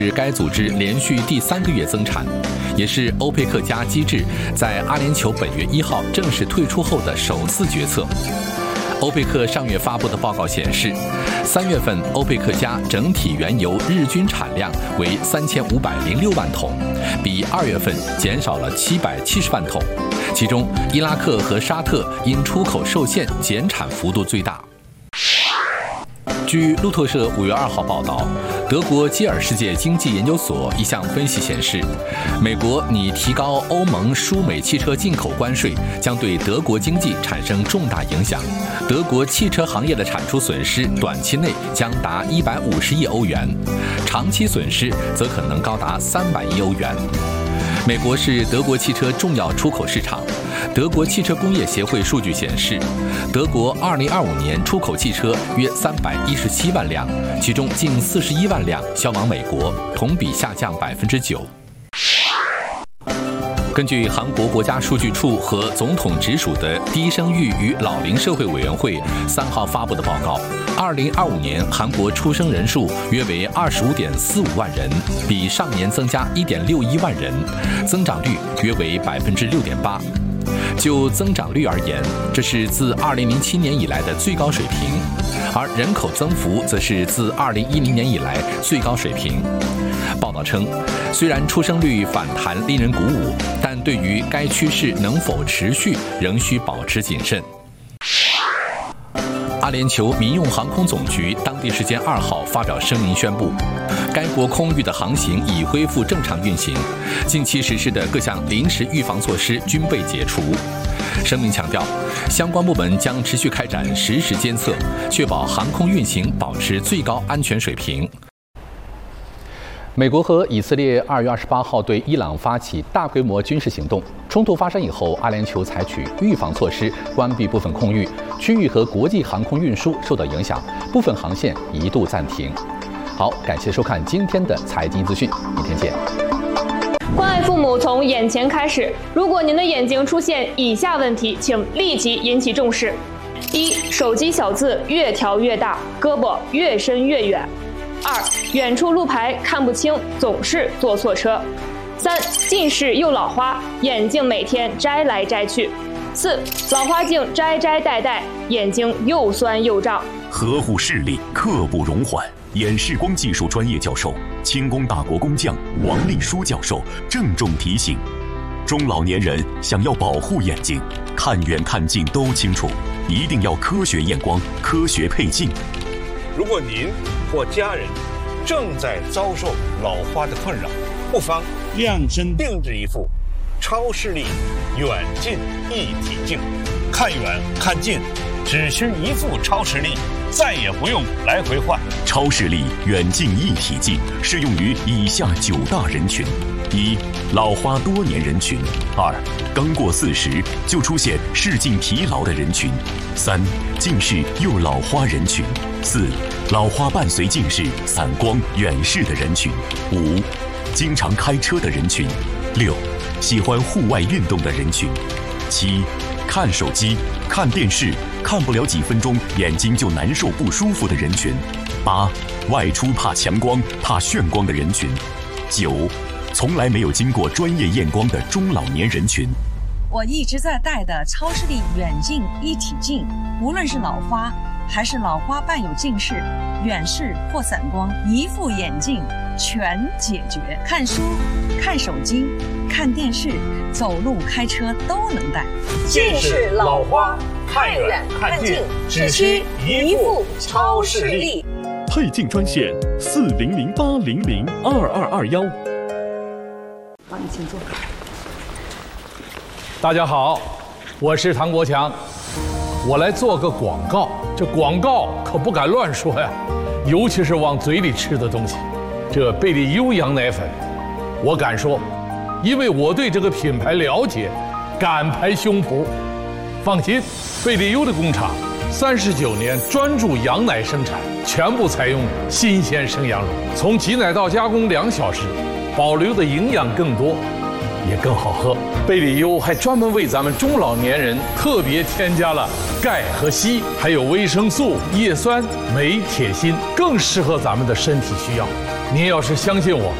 是该组织连续第3个月增产，也是欧佩克加机制在阿联酋本月1号正式退出后的首次决策。欧佩克上月发布的报告显示，3月份欧佩克加整体原油日均产量为3506万桶，比2月份减少了770万桶，其中伊拉克和沙特因出口受限减产幅度最大。据路透社5月2号报道，德国基尔世界经济研究所一项分析显示，美国拟提高欧盟输美汽车进口关税，将对德国经济产生重大影响。德国汽车行业的产出损失短期内将达150亿欧元，长期损失则可能高达300亿欧元。美国是德国汽车重要出口市场。德国汽车工业协会数据显示，德国2025年出口汽车约317万辆，其中近41万辆销往美国，同比下降9%。根据韩国国家数据处和总统直属的低生育与老龄社会委员会3号发布的报告，2025年韩国出生人数约为25.45万人，比上年增加1.61万人，增长率约为6.8%。就增长率而言，这是自2007年以来的最高水平，而人口增幅则是自2010年以来最高水平。报道称，虽然出生率反弹令人鼓舞，但对于该趋势能否持续，仍需保持谨慎。阿联酋民用航空总局当地时间2号发表声明宣布，该国空域的航行已恢复正常运行，近期实施的各项临时预防措施均被解除。声明强调，相关部门将持续开展实时监测，确保航空运行保持最高安全水平。美国和以色列2月28号对伊朗发起大规模军事行动，冲突发生以后，阿联酋采取预防措施，关闭部分空域，区域和国际航空运输受到影响，部分航线一度暂停。好，感谢收看今天的财经资讯，明天见。 关爱父母从眼前开始，如果您的眼睛出现以下问题，请立即引起重视：1. 手机小字越调越大，胳膊越伸越远；2. 远处路牌看不清，总是坐错车；3. 近视又老花，眼镜每天摘来摘去；4. 老花镜摘戴，眼睛又酸又胀。 呵护视力，刻不容缓。眼视光技术专业教授、轻工大国工匠王立书教授郑重提醒：中老年人想要保护眼睛，看远看近都清楚，一定要科学验光、科学配镜。 如果您或家人正在遭受老花的困扰，不妨量身定制一副超视力远近一体镜，看远看近只需一副超视力，再也不用来回换。 超视力远近一体镜适用于以下9大人群：1. 老花多年人群； 2. 刚过40就出现视镜疲劳的人群； 3. 近视又老花人群； 4. 老花伴随近视、散光、远视的人群； 5. 经常开车的人群； 6. 喜欢户外运动的人群； 7. 看手机、看电视看不了几分钟眼睛就难受不舒服的人群； 8. 外出怕强光、怕眩光的人群； 9. 从来没有经过专业验光的中老年人群。 我一直在戴的超视力远近一体镜，无论是老花还是老花伴有近视、远视或散光，一副眼镜全解决。看书、看手机、看电视、走路、开车都能戴。 近视、老花，看远看近，只需一副超视力。 配镜专线4008002221。 好，你请坐。 大家好，我是唐国强，我来做个广告。这广告可不敢乱说呀，尤其是往嘴里吃的东西。这贝利优羊奶粉，我敢说，因为我对这个品牌了解，敢拍胸脯。放心，贝利优的工厂39年专注羊奶生产，全部采用新鲜生羊乳，从挤奶到加工2小时，保留的营养更多，也更好喝。贝利优还专门为咱们中老年人特别添加了钙和硒，还有维生素、叶酸、镁、铁锌，更适合咱们的身体需要。 您要是相信我，